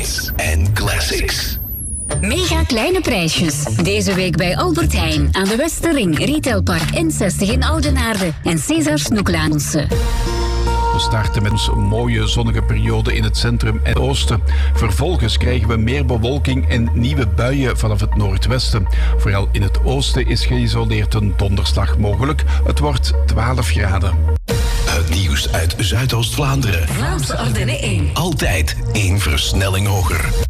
Hits en classics. Mega kleine prijsjes. Deze week bij Albert Heijn aan de Westerring, Retailpark N60 in Oudenaarde en César Snoeklanense. We starten met een mooie zonnige periode in het centrum en oosten. Vervolgens krijgen we meer bewolking en nieuwe buien vanaf het noordwesten. Vooral in het oosten is geïsoleerd een donderslag mogelijk. Het wordt 12 graden. Het nieuws uit Zuidoost-Vlaanderen. Vlaamse Ardennen 1. Altijd 1 versnelling hoger.